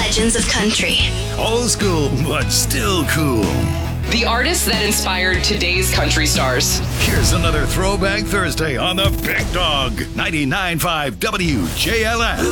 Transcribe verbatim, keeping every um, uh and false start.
legends of country. Old school, but still cool. The artists that inspired today's country stars. Here's another Throwback Thursday on the Big Dog, ninety-nine point five W J L S.